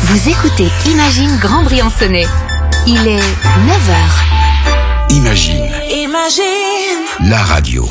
Vous écoutez Imagine Grand Briançonnais. Il est 9h. Imagine. La radio.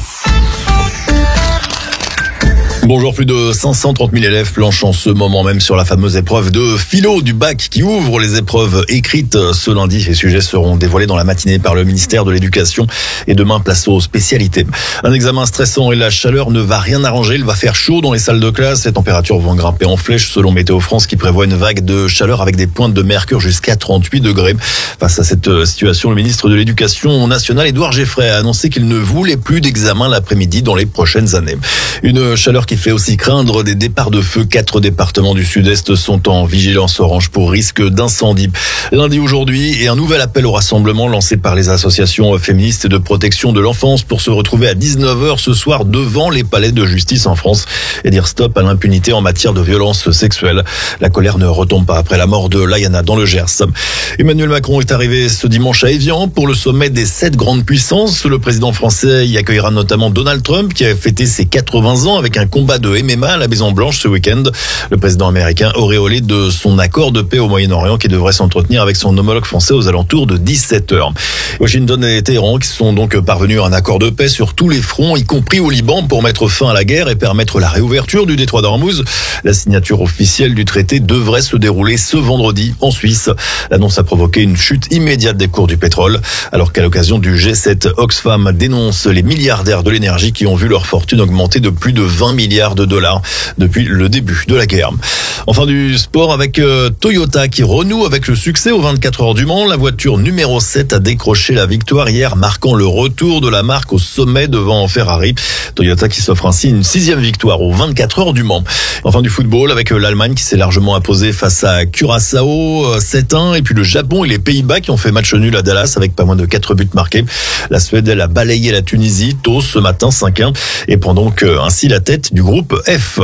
Bonjour, plus de 530 000 élèves planchent en ce moment même sur la fameuse épreuve de philo du bac qui ouvre les épreuves écrites ce lundi. Les sujets seront dévoilés dans la matinée par le ministère de l'Éducation et demain place aux spécialités. Un examen stressant et la chaleur ne va rien arranger. Il va faire chaud dans les salles de classe. Les températures vont grimper en flèche selon Météo France qui prévoit une vague de chaleur avec des pointes de mercure jusqu'à 38 degrés. Face à cette situation, le ministre de l'Éducation nationale, Édouard Geoffrey, a annoncé qu'il ne voulait plus d'examen l'après-midi dans les prochaines années. Une chaleur qui fait aussi craindre des départs de feu. 4 départements du sud-est sont en vigilance orange pour risque d'incendie. Lundi aujourd'hui, et un nouvel appel au rassemblement lancé par les associations féministes et de protection de l'enfance pour se retrouver à 19h ce soir devant les palais de justice en France et dire stop à l'impunité en matière de violences sexuelles. La colère ne retombe pas après la mort de Layana dans le Gers. Emmanuel Macron est arrivé ce dimanche à Évian pour le sommet des 7 grandes puissances. Le président français y accueillera notamment Donald Trump qui a fêté ses 80 ans avec un combat de MMA à la Maison-Blanche ce week-end. Le président américain auréolé de son accord de paix au Moyen-Orient qui devrait s'entretenir avec son homologue français aux alentours de 17h. Washington et Téhéran qui sont donc parvenus à un accord de paix sur tous les fronts, y compris au Liban, pour mettre fin à la guerre et permettre la réouverture du détroit d'Ormuz. La signature officielle du traité devrait se dérouler ce vendredi en Suisse. L'annonce a provoqué une chute immédiate des cours du pétrole, alors qu'à l'occasion du G7, Oxfam dénonce les milliardaires de l'énergie qui ont vu leur fortune augmenter de plus de 20 milliards de dollars depuis le début de la guerre. Enfin du sport avec Toyota qui renoue avec le succès aux 24 heures du Mans. La voiture numéro 7 a décroché la victoire hier, marquant le retour de la marque au sommet devant Ferrari. Toyota qui s'offre ainsi une 6e victoire aux 24 heures du Mans. Enfin du football avec l'Allemagne qui s'est largement imposée face à Curaçao 7-1 et puis le Japon et les Pays-Bas qui ont fait match nul à Dallas avec pas moins de 4 buts marqués. La Suède elle a balayé la Tunisie tôt ce matin 5-1 et prend donc ainsi la tête du groupe F.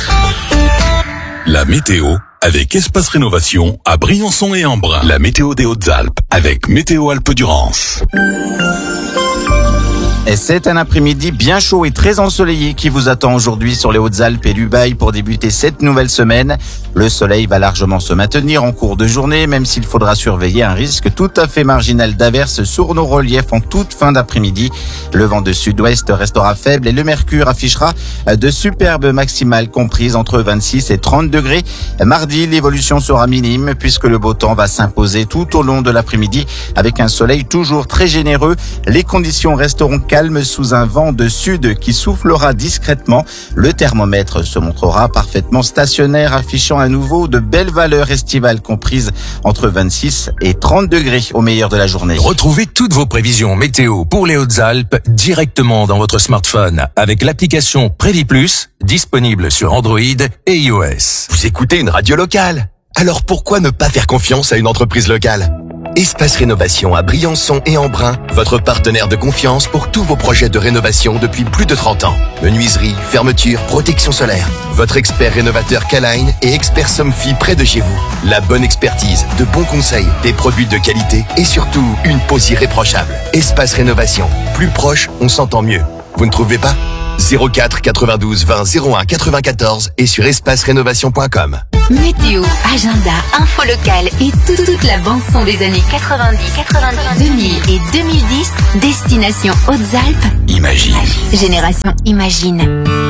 La météo avec Espace Rénovation à Briançon et Embrun. La météo des Hautes-Alpes avec Météo Alpes-Durance. Et c'est un après-midi bien chaud et très ensoleillé qui vous attend aujourd'hui sur les Hautes-Alpes et l'Ubaye pour débuter cette nouvelle semaine. Le soleil va largement se maintenir en cours de journée, même s'il faudra surveiller un risque tout à fait marginal d'averses sur nos reliefs en toute fin d'après-midi. Le vent de sud-ouest restera faible et le mercure affichera de superbes maximales comprises entre 26 et 30 degrés. Mardi, l'évolution sera minime puisque le beau temps va s'imposer tout au long de l'après-midi avec un soleil toujours très généreux. Les conditions resteront calme sous un vent de sud qui soufflera discrètement. Le thermomètre se montrera parfaitement stationnaire, affichant à nouveau de belles valeurs estivales comprises entre 26 et 30 degrés au meilleur de la journée. Retrouvez toutes vos prévisions météo pour les Hautes-Alpes directement dans votre smartphone avec l'application Prévis Plus, disponible sur Android et iOS. Vous écoutez une radio locale? Alors pourquoi ne pas faire confiance à une entreprise locale? Espace Rénovation à Briançon et Embrun, votre partenaire de confiance pour tous vos projets de rénovation depuis plus de 30 ans. Menuiserie, fermeture, protection solaire. Votre expert rénovateur K-Line et expert Somfy près de chez vous. La bonne expertise, de bons conseils, des produits de qualité et surtout une pose irréprochable. Espace Rénovation. Plus proche, on s'entend mieux. Vous ne trouvez pas? 04 92 20 01 94 et sur espacerénovation.com. Météo, agenda, info locale et toute la bande-son des années 90, 2000 et 2010. Destination Hautes-Alpes. Imagine. Génération Imagine.